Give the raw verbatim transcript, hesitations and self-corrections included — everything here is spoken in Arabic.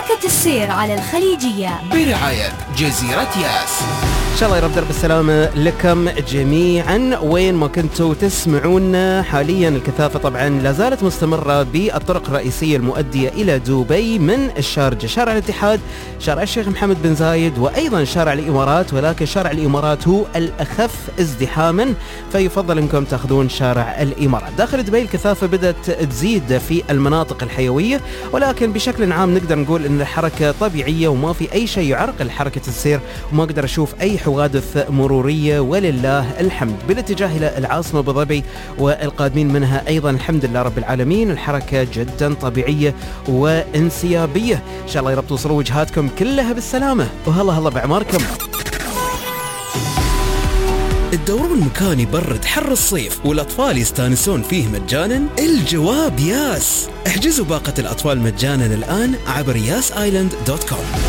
حركة السير على الخليجية برعاية جزيرة ياس. إن شاء الله يا رب درب السلامة لكم جميعا وين ما كنتوا تسمعونا حاليا. الكثافة طبعا لا زالت مستمرة بالطرق الرئيسية المؤدية إلى دبي من الشارجة، شارع الاتحاد، شارع الشيخ محمد بن زايد، وأيضا شارع الإمارات، ولكن شارع الإمارات هو الأخف ازدحاما، فيفضل أنكم تأخذون شارع الإمارات. داخل دبي الكثافة بدأت تزيد في المناطق الحيوية، ولكن بشكل عام نقدر نقول أن الحركة طبيعية وما في أي شيء يعرقل حركة السير، وما أقدر أشوف أي حوادث مرورية ولله الحمد. بالاتجاه إلى العاصمة أبو ظبي والقادمين منها أيضا الحمد لله رب العالمين الحركة جدا طبيعية وانسيابية. إن شاء الله يا رب توصلوا وجهاتكم كلها بالسلامة، وهلا هلا بعماركم. تدورون مكان يبرد حر الصيف والأطفال يستانسون فيه مجانا؟ الجواب ياس. احجزوا باقة الأطفال مجانا الآن عبر ياس آيلاند دوت كوم.